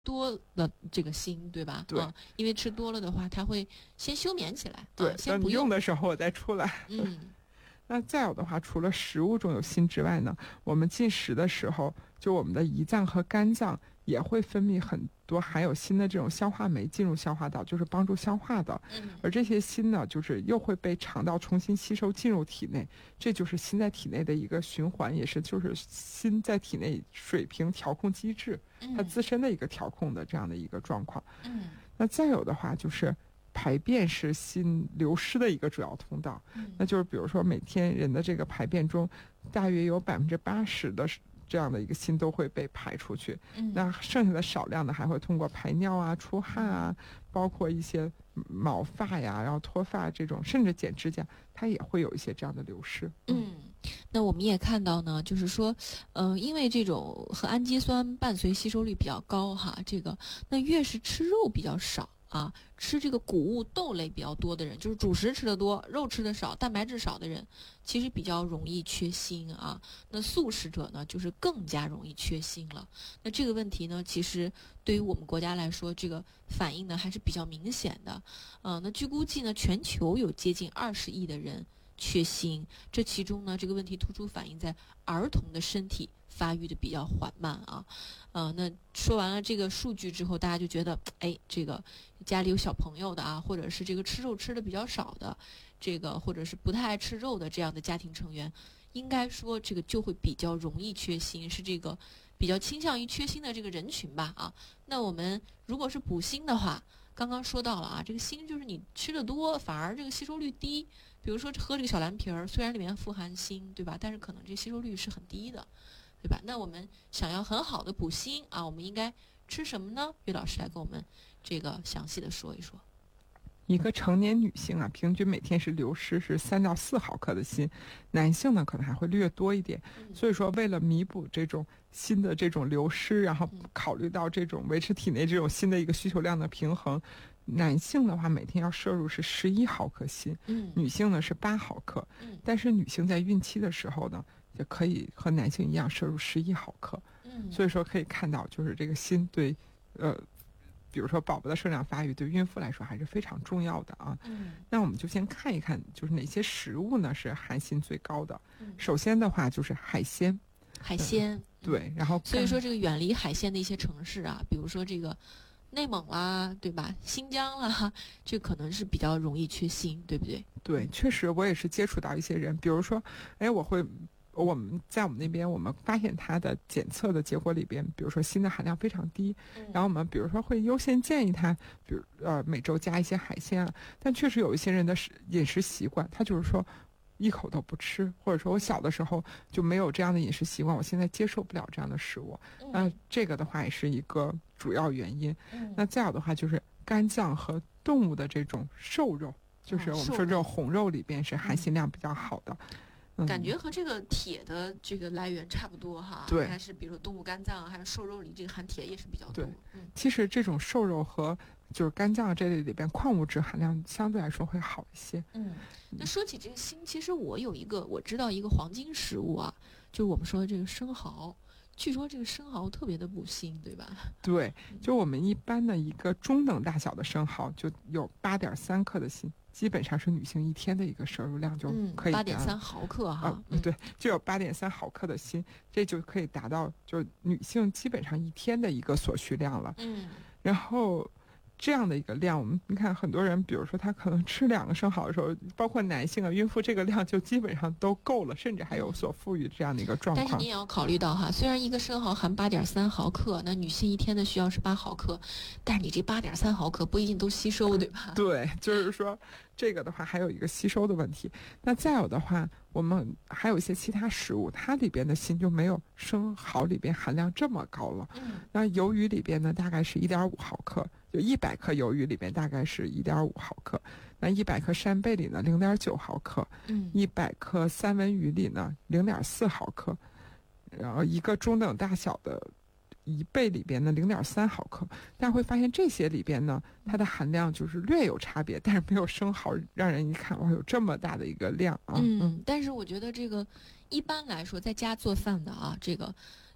多了这个锌，对吧？ 对， 因为吃多了的话，它会先休眠起来。 对， 先不用的时候我再出来。那再有的话，除了食物中有锌之外呢，我们进食的时候，就我们的胰脏和肝脏也会分泌很多含有锌的这种消化酶进入消化道，就是帮助消化的。而这些锌呢，就是又会被肠道重新吸收进入体内，这就是锌在体内的一个循环，也是就是锌在体内水平调控机制，它自身的一个调控的这样的一个状况。那再有的话就是排便是锌流失的一个主要通道，那就是比如说每天人的这个排便中，大约有80%的这样的一个锌都会被排出去，那剩下的少量的还会通过排尿啊、出汗啊，包括一些毛发呀，然后脱发这种，甚至剪指甲，它也会有一些这样的流失。 那我们也看到呢，就是说，因为这种和氨基酸伴随吸收率比较高哈，那越是吃肉比较少啊，吃这个谷物豆类比较多的人，就是主食吃得多，肉吃得少，蛋白质少的人，其实比较容易缺锌啊。那素食者呢，就是更加容易缺锌了。那这个问题呢，其实对于我们国家来说，这个反应呢还是比较明显的。那据估计呢，全球有接近20亿的人缺锌，这其中呢，这个问题突出反映在儿童的身体发育的比较缓慢啊。那说完了这个数据之后，大家就觉得，这个家里有小朋友的啊，或者是这个吃肉吃的比较少的，这个或者是不太爱吃肉的这样的家庭成员，应该说这个就会比较容易缺锌，是这个比较倾向于缺锌的这个人群吧啊。那我们如果是补锌的话，刚刚说到了啊，这个锌就是你吃的多，反而这个吸收率低。比如说喝这个小蓝瓶儿，虽然里面富含锌，对吧？但是可能这吸收率是很低的，对吧？那我们想要很好的补锌啊，我们应该吃什么呢？岳老师来跟我们这个详细的说一说。 一个成年女性啊，平均每天是流失是3到4毫克的锌，男性呢可能还会略多一点。所以说，为了弥补这种锌的这种流失，然后考虑到这种维持体内这种锌的一个需求量的平衡，男性的话每天要摄入是11毫克锌，女性呢是8毫克。但是女性在孕期的时候呢，也可以和男性一样摄入11毫克。所以说可以看到，就是这个锌对比如说宝宝的生长发育对孕妇来说还是非常重要的啊。那我们就先看一看，就是哪些食物呢是含锌最高的。首先的话就是海鲜。对，然后所以说这个远离海鲜的一些城市啊，比如说这个内蒙啦，对吧？新疆啦，这可能是比较容易缺锌，对不对？ 对，确实我也是接触到一些人，比如说，我们在我们那边，我们发现它的检测的结果里边，比如说锌的含量非常低，然后我们比如说会优先建议他，比如每周加一些海鲜啊。但确实有一些人的饮食习惯，他就是说一口都不吃，或者说我小的时候就没有这样的饮食习惯，我现在接受不了这样的食物。这个的话也是一个主要原因。那再有的话就是肝脏和动物的这种瘦肉，就是我们说这种红肉里边是含锌量比较好的。 感觉和这个铁的这个来源差不多哈， 对， 但是比如说动物肝脏还有瘦肉里这个含铁也是比较多。 对，其实这种瘦肉和就是肝脏这类里边矿物质含量相对来说会好一些。 那说起这个锌，其实我知道一个黄金食物啊，就是我们说的这个生蚝。据说这个生蚝特别的补锌，对吧？ 对，就我们一般的一个中等大小的生蚝就有8.3克的锌，基本上是女性一天的一个摄入量就可以 8.3毫克哈。 对，就有8.3毫克的锌，这就可以达到就女性基本上一天的一个所需量了。然后这样的一个量，我们你看很多人，比如说他可能吃2个生蚝的时候，包括男性啊、孕妇，这个量就基本上都够了，甚至还有所富裕这样的一个状况。 但是你也要考虑到哈，虽然一个生蚝含8.3毫克，那女性一天的需要是8毫克，但是你这8.3毫克不一定都吸收，对吧？ 对，就是说这个的话还有一个吸收的问题。那再有的话，我们还有一些其他食物，它里边的锌就没有生蚝里边含量这么高了。那鱿鱼里边呢，大概是1.5毫克，就100克鱿鱼里边大概是1.5毫克。那100克扇贝里呢0.9毫克，100克三文鱼里呢0.4毫克，然后一个中等大小的贻贝里边的0.3毫克，大家会发现这些里边呢，它的含量就是略有差别，但是没有生蚝让人一看哇有这么大的一个量啊。 但是我觉得这个一般来说在家做饭的啊，这个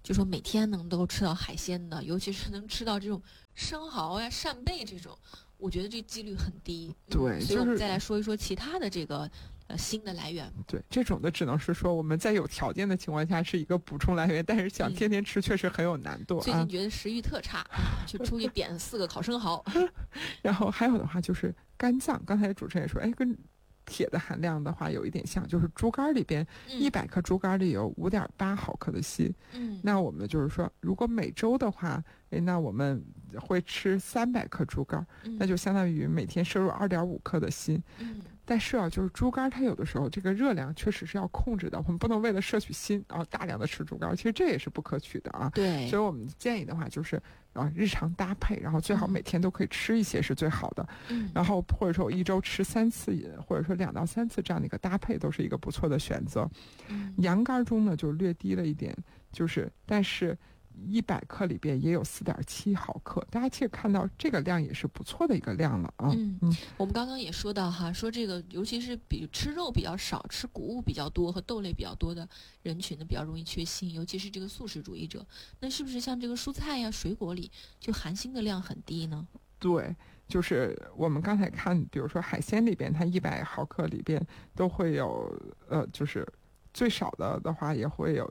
就说每天能够吃到海鲜的，尤其是能吃到这种生蚝呀、扇贝这种，我觉得这几率很低。 对， 所以我们再来说一说其他的这个新的来源。 对，这种的只能是说我们在有条件的情况下是一个补充来源，但是想天天吃确实很有难度。 最近觉得食欲特差，就出去点4个烤生蚝。 然后还有的话就是肝脏，刚才主持人也说，跟铁的含量的话有一点像，就是猪肝里边100克猪肝里有5.8毫克的锌。那我们就是说，如果每周的话，那我们会吃300克猪肝，那就相当于每天摄入2.5克的锌。但是就是猪肝它有的时候这个热量确实是要控制的，我们不能为了摄取锌然后大量的吃猪肝，其实这也是不可取的啊。 对， 所以我们建议的话就是日常搭配，然后最好每天都可以吃一些是最好的。然后或者说我1周吃3次，或者说2到3次这样的一个搭配都是一个不错的选择。羊肝中呢就略低了一点，就是但是100克里边也有4.7毫克，大家其实看到这个量也是不错的一个量了啊。 我们刚刚也说到哈，说这个尤其是比吃肉比较少、吃谷物比较多和豆类比较多的人群呢，比较容易缺锌，尤其是这个素食主义者。那是不是像这个蔬菜呀、水果里就含锌的量很低呢？ 对，就是我们刚才看，比如说海鲜里边，它100毫克里边都会有就是最少的话也会有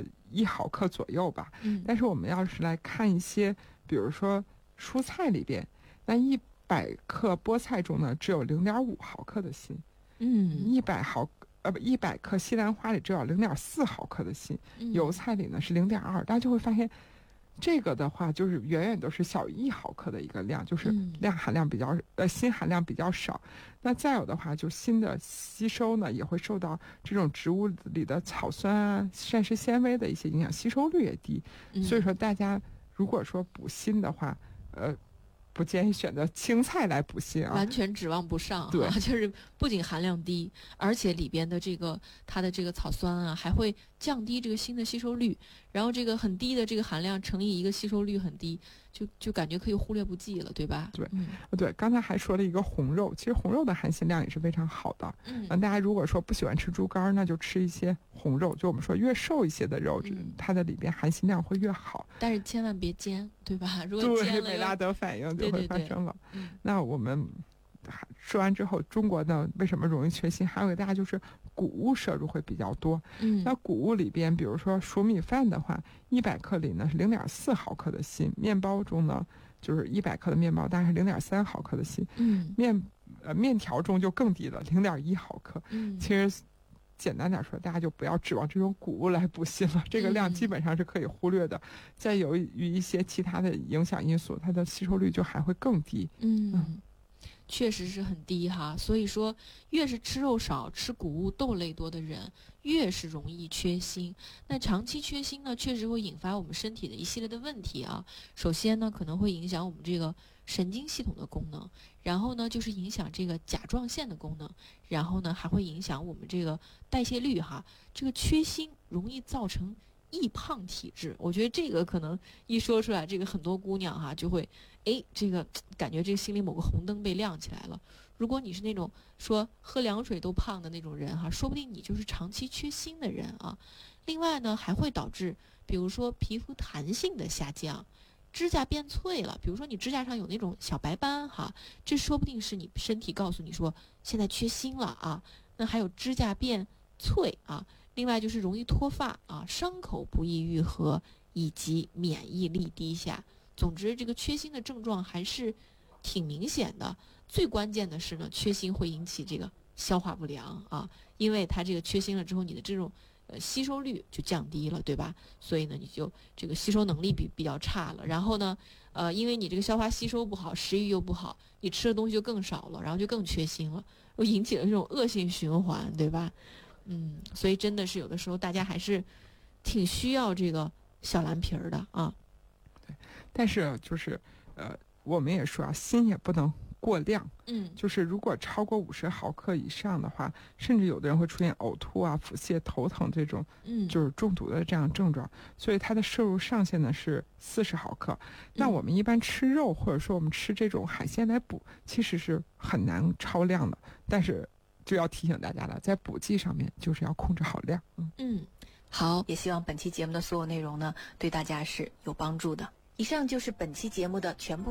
1毫克左右吧。但是我们要是来看一些，比如说蔬菜里边，那100克菠菜中呢只有0.5毫克的锌。100克西兰花里只有0.4毫克的锌。油菜里呢是0.2，大家就会发现。这个的话，就是远远都是小于1毫克的一个量，就是含量比较锌含量比较少。那再有的话，就锌的吸收呢，也会受到这种植物里的草酸啊、膳食纤维的一些影响，吸收率也低。所以说，大家如果说补锌的话，不建议选择青菜来补锌啊， 完全指望不上。 对， 就是不仅含量低，而且里边的它的这个草酸啊，还会降低这个锌的吸收率。然后这个很低的这个含量乘以一个吸收率很低，就感觉可以忽略不计了，对吧？ 对，对，刚才还说了一个红肉，其实红肉的含锌量也是非常好的。大家如果说不喜欢吃猪肝，那就吃一些红肉，就我们说越瘦一些的肉，它的里边含锌量会越好。 但是千万别煎，对吧？如果煎了， 对，美拉德反应就会发生了。那我们说完之后，中国呢为什么容易缺锌？还有一个大家就是谷物摄入会比较多。那谷物里边，比如说熟米饭的话，100克里呢是0.4毫克的锌；面包中呢，就是100克的面包大概是0.3毫克的锌。面条中就更低了，0.1毫克。其实简单点说，大家就不要指望这种谷物来补锌了，这个量基本上是可以忽略的。再由于一些其他的影响因素，它的吸收率就还会更低。 确实是很低哈，所以说越是吃肉少、吃谷物豆类多的人，越是容易缺锌。那长期缺锌呢，确实会引发我们身体的一系列的问题啊。首先呢，可能会影响我们这个神经系统的功能，然后呢，就是影响这个甲状腺的功能，然后呢，还会影响我们这个代谢率哈。这个缺锌容易造成易胖体质，我觉得这个可能一说出来，这个很多姑娘哈就会，这个感觉这个心里某个红灯被亮起来了。如果你是那种说喝凉水都胖的那种人哈，说不定你就是长期缺锌的人啊。另外呢，还会导致比如说皮肤弹性的下降，指甲变脆了，比如说你指甲上有那种小白斑哈，这说不定是你身体告诉你说现在缺锌了啊。那还有指甲变脆啊。另外就是容易脱发啊，伤口不易愈合，以及免疫力低下。总之，这个缺锌的症状还是挺明显的。最关键的是呢，缺锌会引起这个消化不良啊，因为它这个缺锌了之后，你的这种吸收率就降低了，对吧？所以呢，你就这个吸收能力比较差了。然后呢，因为你这个消化吸收不好，食欲又不好，你吃的东西就更少了，然后就更缺锌了，又引起了这种恶性循环，对吧？所以真的是有的时候大家还是挺需要这个小蓝皮儿的啊。 对，但是就是我们也说啊，锌也不能过量。就是如果超过50毫克以上的话，甚至有的人会出现呕吐啊、腹泻、头疼这种，就是中毒的这样症状。所以它的摄入上限呢是40毫克。那我们一般吃肉或者说我们吃这种海鲜来补，其实是很难超量的。但是就要提醒大家了，在补剂上面就是要控制好量。 好，也希望本期节目的所有内容呢，对大家是有帮助的。以上就是本期节目的全部